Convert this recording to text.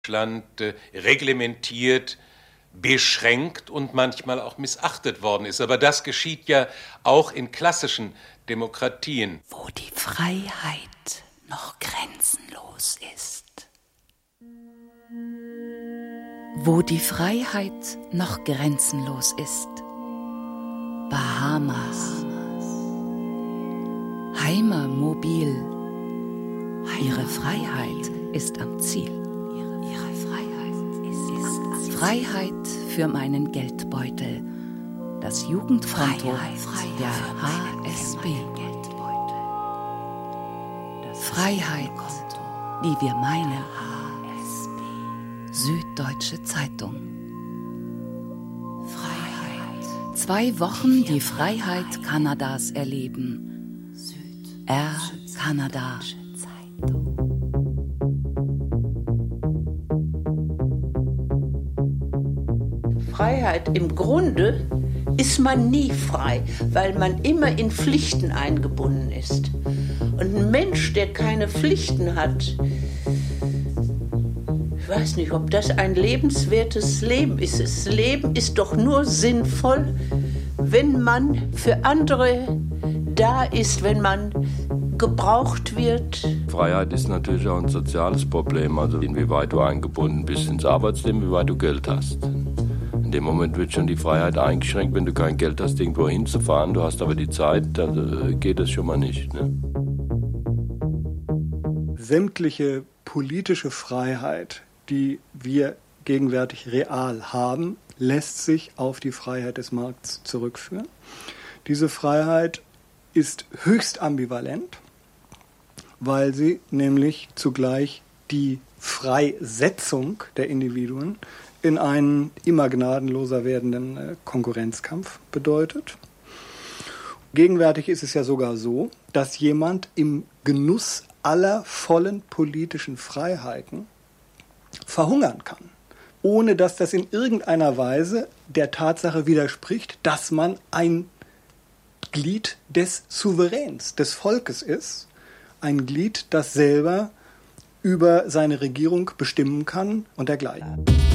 Deutschland reglementiert, beschränkt und manchmal auch missachtet worden ist. Aber das geschieht ja auch in klassischen Demokratien. Wo die Freiheit noch grenzenlos ist. Wo die Freiheit noch grenzenlos ist. Bahamas. Heimer mobil. Ihre Freiheit ist am Ziel. Freiheit für meinen Geldbeutel. Das Jugendkonto der HSB. Freiheit, die wir meinen. Süddeutsche Zeitung. 2 Wochen die Freiheit Kanadas erleben. Air Kanada. Freiheit im Grunde ist man nie frei, weil man immer in Pflichten eingebunden ist. Und ein Mensch, der keine Pflichten hat, ich weiß nicht, ob das ein lebenswertes Leben ist. Das Leben ist doch nur sinnvoll, wenn man für andere da ist, wenn man gebraucht wird. Freiheit ist natürlich auch ein soziales Problem, also inwieweit du eingebunden bist ins Arbeitsleben, wie weit du Geld hast. In dem Moment wird schon die Freiheit eingeschränkt, wenn du kein Geld hast, irgendwo hinzufahren. Du hast aber die Zeit, dann geht das schon mal nicht. Ne? Sämtliche politische Freiheit, die wir gegenwärtig real haben, lässt sich auf die Freiheit des Markts zurückführen. Diese Freiheit ist höchst ambivalent, weil sie nämlich zugleich die Freisetzung der Individuen in einen immer gnadenloser werdenden Konkurrenzkampf bedeutet. Gegenwärtig ist es ja sogar so, dass jemand im Genuss aller vollen politischen Freiheiten verhungern kann, ohne dass das in irgendeiner Weise der Tatsache widerspricht, dass man ein Glied des Souveräns, des Volkes ist, ein Glied, das selber über seine Regierung bestimmen kann und dergleichen.